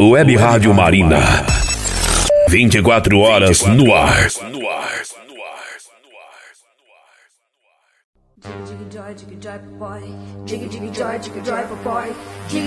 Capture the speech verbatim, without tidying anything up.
Web Rádio Marina. vinte e quatro horas no ar. Jiggy jiggy joy, jiggy joy, jiggy jiggy joy, jiggy joy for boy.